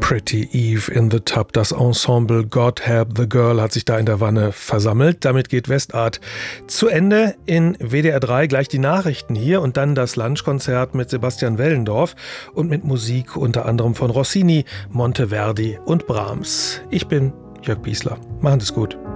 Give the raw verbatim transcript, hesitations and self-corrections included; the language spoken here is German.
Pretty Eve in the Tub. Das Ensemble God Help the Girl hat sich da in der Wanne versammelt. Damit geht Westart zu Ende. In W D R drei gleich die Nachrichten hier und dann das Lunchkonzert mit Sebastian Wellendorf und mit Musik unter anderem von Rossini, Monteverdi und Brahms. Ich bin Jörg Biesler. Machen Sie es gut.